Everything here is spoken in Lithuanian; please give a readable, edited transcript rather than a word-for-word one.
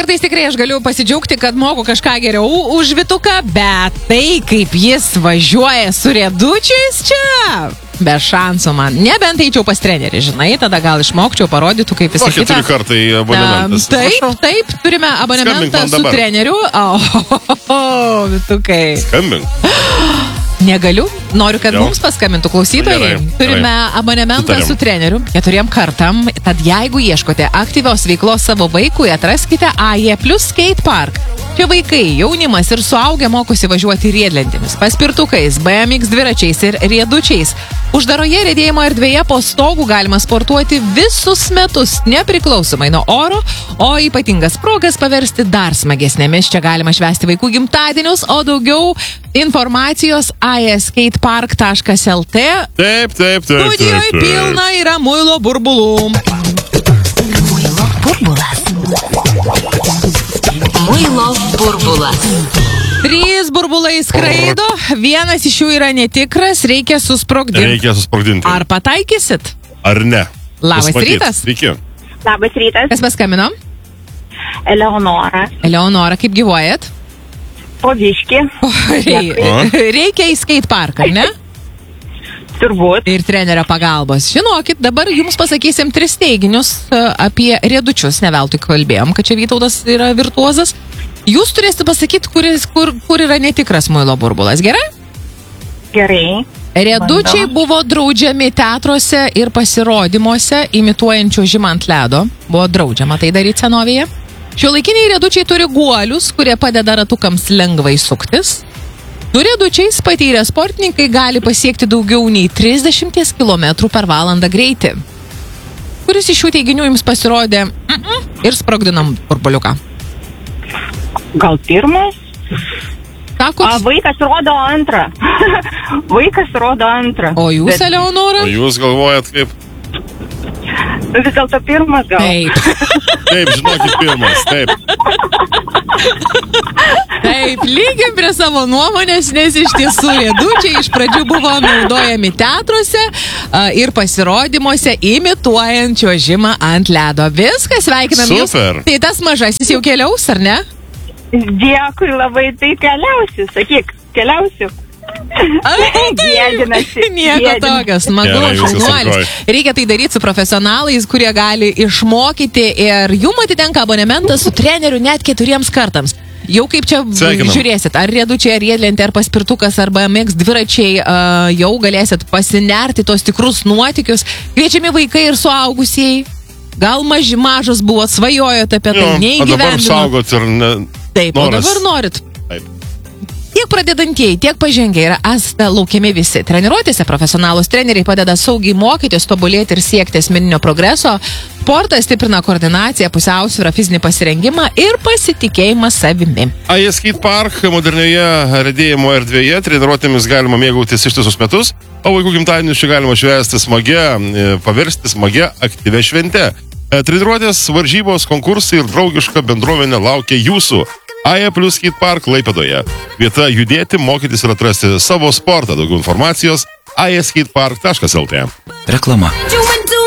Kartais tikrai aš galiu pasidžiaugti, kad moku kažką geriau už Vytuką, bet tai, kaip jis važiuoja su riedučiais čia, be šansų man. Nebent eičiau pas trenerį, žinai, tada gal išmokčiau, parodytų, kaip visą kitą. 4 kartai abonementas. Taip, turime abonementą su treneriu. Vytukai. Skambink. Negaliu, noriu, kad mums paskambintų klausytojai. Turime abonementą su treneriu 4 kartam, tad jeigu ieškote aktyvios veiklos savo vaikui, atraskite AE Plus Skate Park. Čia vaikai, jaunimas ir suaugę mokosi važiuoti riedlentėmis, paspirtukais, BMX dviračiais ir riedučiais. Uždaroje riedėjimo erdvėje po stogu galima sportuoti visus metus, nepriklausomai nuo oro, o ypatingas progas paversti dar smagesnėmis. Čia galima švęsti vaikų gimtadienius, o daugiau informacijos aeskatepark.lt. Taip. Studijoje pilna yra muilo burbulų. Muilo burbulas. Muilo burbulas. 3 burbulai skraido, vienas iš jų yra netikras, reikia susprogdinti. Ar pataikysit? Ar ne? Labas rytas. Sveiki. Labas rytas. Kas paskambino? Eleonora. Eleonora, kaip gyvuojat? Po biškį. Reikia į skate parką, ne? Turbūt. Ir trenerio pagalbos. Žinokit, dabar jums pasakysim 3 teiginius apie riedučius. Ne veltui kalbėjom, kad čia Vytautas yra virtuozas. Jūs turėsite pasakyti, kur yra netikras muilo burbulas. Gerai? Gerai. Riedučiai buvo draudžiami teatruose ir pasirodymuose, imituojančių čiuožimą ant ledo. Buvo draudžiama tai daryti senovėje. Šiuolaikiniai riedučiai turi guolius, kurie padeda ratukams lengvai suktis. Su riedučiais patyrę sportininkai gali pasiekti daugiau nei 30 km/h greitį. Kuris iš šių teiginių jums pasirodė ir sprogdinam burbuliuką? Gal pirmas? Sakot? Vaikas rodo antrą. Vaikas rodo antrą. O jūs, Eleonora? O jūs galvojat kaip? Vis dėlto pirmas gal. Taip, žinokit, pirmas, taip. Taip, lygiai prie savo nuomonės, nes iš tiesų riedučiai iš pradžių buvo naudojami teatruose ir pasirodymuose, imituojant čiuožimą ant ledo. Viskas, sveikinam jūs. Super. Tai tas mažasis jau keliaus, ar ne? Dėkui labai, tai keliausiu, sakyk, keliausiu. Nieko tokio, smagu, šaunuolis. Reikia tai daryti su profesionalais, kurie gali išmokyti ir jum atitenka abonementas su treneriu net 4 kartams. Jau kaip čia žiūrėsit, ar riedučiai, ar riedlentė, ar paspirtukas, ar BMX dviračiai, jau galėsit pasinerti tos tikrus nuotykius. Kviečiami vaikai ir suaugusieji. Gal mažas buvo, svajojot apie tai, neįgyvendino. O dabar saugot ir ne... Taip, o dabar norit. Tiek pradedantieji, tiek pažengę yra esate laukiami visi. Treniruotėse profesionalūs treneriai padeda saugiai mokytis, tobulėti ir siekti asmeninio progreso. Sportas stiprina koordinaciją, pusiausvyrą, fizinį pasirengimą ir pasitikėjimą savimi. AE Skate Park modernioje riedėjimo erdvėje treniruotėmis galima mėgautis ištisus metus, o vaikų gimtadienius čia galima švęsti paversti smagia aktyvia švente. Treniruotės, varžybos, konkursai ir draugiška bendruomenė laukia jūsų. AE Plus Skate Park Klaipėdoje. Vieta judėti, mokytis ir atrasti savo sportą. Daugiau informacijos aeskatepark.lt. Reklama.